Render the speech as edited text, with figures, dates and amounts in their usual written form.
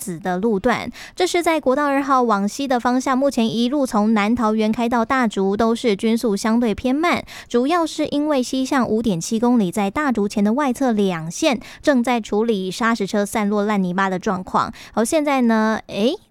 子的路段。这是在国道2号往西的方向，目前一路从南桃园开到大竹都是均速相对偏慢，主要是因为西向5.7公里在大竹前的外侧2线正在处理砂石车散落烂泥巴的状况。好，现在呢，